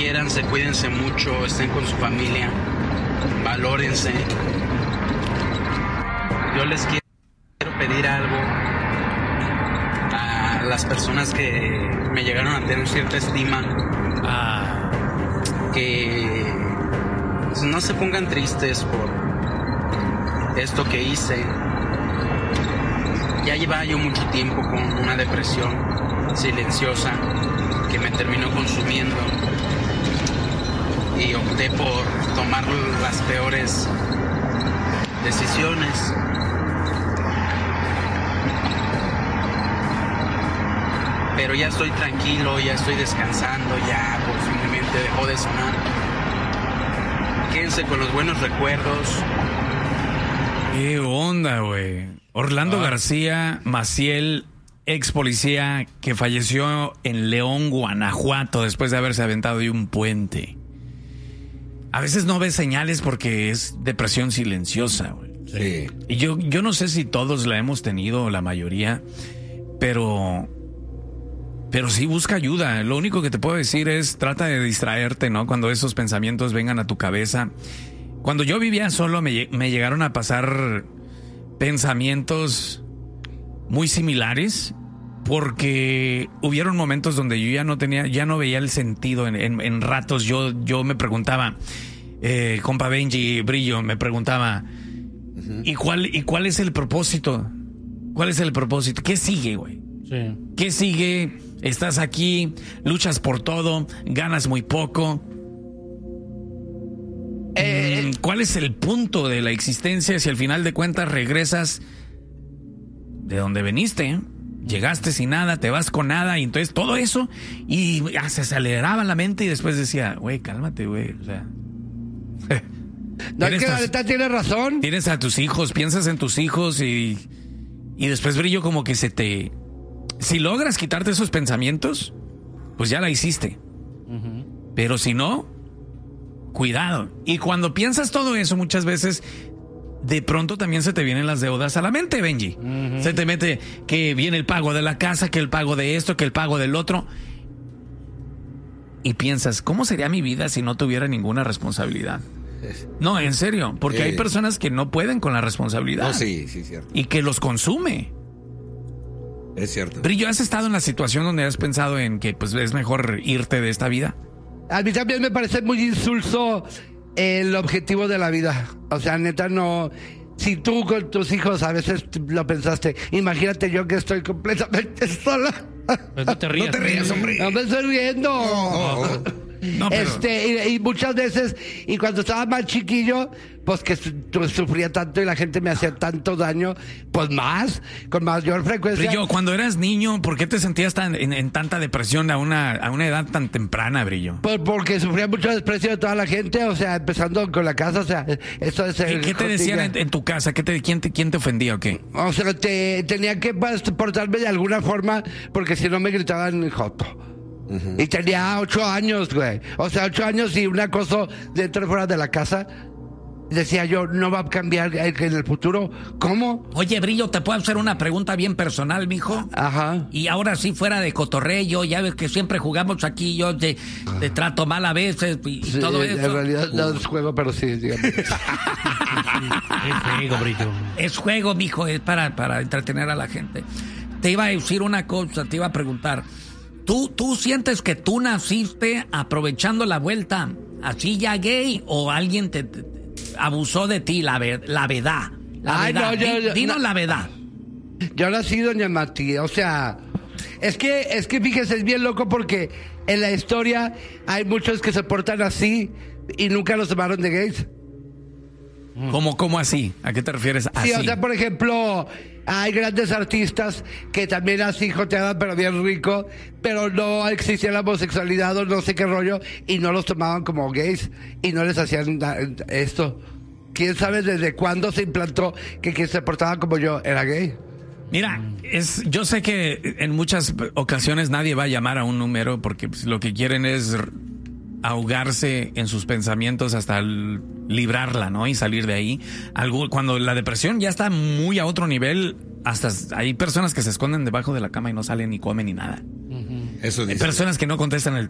quiéranse, cuídense mucho, estén con su familia, valórense. Yo les quiero pedir algo a las personas que me llegaron a tener cierta estima, que no se pongan tristes por esto que hice. Ya llevaba yo mucho tiempo con una depresión silenciosa que me terminó consumiendo y opté por tomar las peores decisiones. Pero ya estoy tranquilo, ya estoy descansando, ya por finalmente dejó de sonar. Quédense con los buenos recuerdos. ¿Qué onda, güey? Orlando García Maciel, ex policía que falleció en León, Guanajuato, después de haberse aventado de un puente. A veces no ves señales porque es depresión silenciosa, güey. Sí. Y yo no sé si todos la hemos tenido, la mayoría, pero sí busca ayuda. Lo único que te puedo decir es trata de distraerte, ¿no? Cuando esos pensamientos vengan a tu cabeza. Cuando yo vivía solo me llegaron a pasar pensamientos muy similares, porque hubieron momentos donde yo ya no veía el sentido en ratos. Yo me preguntaba, compa Benji Brillo, me preguntaba, ¿y cuál es el propósito? ¿Cuál es el propósito? ¿Qué sigue, güey? Sí. ¿Qué sigue? Estás aquí, luchas por todo, ganas muy poco. ¿Cuál es el punto de la existencia si al final de cuentas regresas de donde veniste? Llegaste sin nada, te vas con nada, y entonces todo eso, y se aceleraba la mente y después decía, güey, cálmate, güey, o sea... No, es que la neta tiene razón. Tienes a tus hijos, piensas en tus hijos y después Brillo como que se te... Si logras quitarte esos pensamientos, pues ya la hiciste. Pero si no, cuidado. Y cuando piensas todo eso, muchas veces, de pronto también se te vienen las deudas a la mente, Benji. Se te mete que viene el pago de la casa, que el pago de esto, que el pago del otro. Y piensas, ¿cómo sería mi vida si no tuviera ninguna responsabilidad? No, en serio, porque hay personas que no pueden con la responsabilidad. No, sí, cierto. Y que los consume. Es cierto. Brillo, ¿has estado en la situación donde has pensado en que pues es mejor irte de esta vida? A mí también me parece muy insulso el objetivo de la vida. O sea, neta, no... Si tú con tus hijos a veces lo pensaste, imagínate yo que estoy completamente sola. Pues no te rías. No te rías, hombre. No me estoy riendo. No, pero... y muchas veces, y cuando estaba más chiquillo, pues que sufría tanto y la gente me hacía tanto daño, pues más, con mayor frecuencia. Brillo, cuando eras niño, ¿por qué te sentías en tanta depresión a una edad tan temprana, Brillo? Pues porque sufría mucho desprecio de toda la gente, o sea, empezando con la casa, o sea, eso es... ¿Qué te decían en tu casa? ¿Quién te ofendía o qué? O sea, tenía que portarme de alguna forma, porque si no me gritaban joto. Y tenía 8 años, güey. O sea, 8 años y un acoso dentro y fuera de la casa. Decía yo, no va a cambiar en el futuro. ¿Cómo? Oye, Brillo, ¿te puedo hacer una pregunta bien personal, mijo? Ajá. Y ahora sí, fuera de cotorreo, ya ves que siempre jugamos aquí, yo te trato mal a veces y Sí, todo eso. En realidad no es juego, pero sí, digamos. Es juego, Brillo. Es juego, mijo, es para entretener a la gente. Te iba a decir una cosa, te iba a preguntar. ¿Tú sientes que tú naciste aprovechando la vuelta así ya gay o alguien te abusó de ti, la verdad? Ay, no, dinos la verdad. Yo nací, doña Mati, o sea, es que fíjese, es bien loco porque en la historia hay muchos que se portan así y nunca los tomaron de gays. ¿Cómo así? ¿A qué te refieres así? Sí, o sea, por ejemplo, hay grandes artistas que también así joteaban, pero bien rico, pero no existía la homosexualidad o no sé qué rollo, y no los tomaban como gays, y no les hacían esto. ¿Quién sabe desde cuándo se implantó que quien se portaba como yo era gay? Mira, yo sé que en muchas ocasiones nadie va a llamar a un número porque pues, lo que quieren es ahogarse en sus pensamientos hasta librarla, ¿no? Y salir de ahí. Cuando la depresión ya está muy a otro nivel, hasta hay personas que se esconden debajo de la cama y no salen ni comen ni nada. Eso dice. Hay personas que no contestan el